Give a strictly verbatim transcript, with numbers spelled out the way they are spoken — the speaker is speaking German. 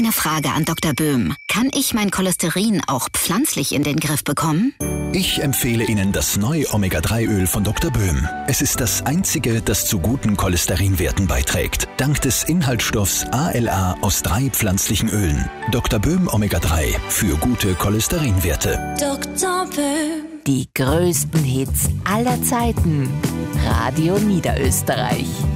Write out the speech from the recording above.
eine Frage an Doktor Böhm. Kann ich mein Cholesterin auch pflanzlich in den Griff bekommen? Ich empfehle Ihnen das neue Omega drei Öl von Doktor Böhm. Es ist das einzige, das zu guten Cholesterinwerten beiträgt. Dank des Inhaltsstoffs A L A aus drei pflanzlichen Ölen. Doktor Böhm Omega drei für gute Cholesterinwerte. Doktor Böhm. Die größten Hits aller Zeiten. Radio Niederösterreich.